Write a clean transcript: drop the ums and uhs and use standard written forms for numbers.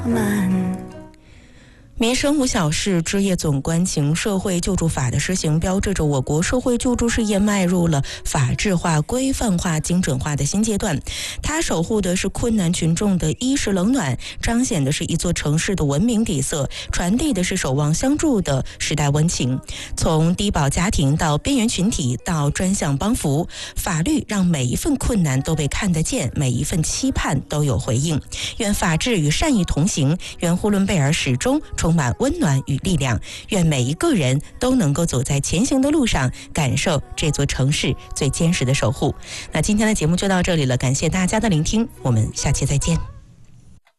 民生无小事，枝叶总关情。社会救助法的施行，标志着我国社会救助事业迈入了法治化、规范化、精准化的新阶段。它守护的是困难群众的衣食冷暖，彰显的是一座城市的文明底色，传递的是守望相助的时代温情。从低保家庭到边缘群体，到专项帮扶，法律让每一份困难都被看得见，每一份期盼都有回应。愿法治与善意同行，愿呼伦贝尔始终充满温暖与力量，愿每一个人都能够走在前行的路上，感受这座城市最坚实的守护。那今天的节目就到这里了，感谢大家的聆听，我们下期再见。